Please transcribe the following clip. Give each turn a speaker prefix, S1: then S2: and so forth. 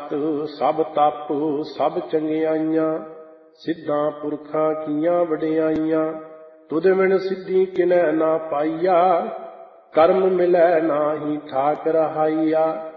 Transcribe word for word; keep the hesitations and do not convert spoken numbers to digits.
S1: ਤਤ ਸਭ ਤਪ ਸਭ ਚੰਗਿਆਈਆਂ, ਸਿੱਧਾਂ ਪੁਰਖਾਂ ਕੀਆਂ ਵਡਿਆਈਆਂ। ਤੁਧ ਬਿਨ ਸਿੱਧੀ ਕਿਨੈ ਨਾ ਪਾਈਆ, ਕਰਮ ਮਿਲੈ ਨਾਹੀ ਠਾਕ ਰਹਾਈਆ।